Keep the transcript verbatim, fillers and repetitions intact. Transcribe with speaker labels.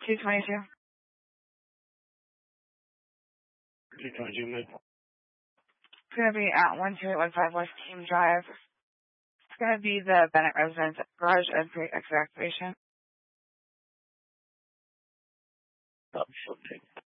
Speaker 1: two twenty-two.
Speaker 2: two twenty-two, mid.
Speaker 1: It's going to be at one two eight one five West Team Drive. It's going to be the Bennett Residence Garage Entry Excavation.
Speaker 2: Stop shooting.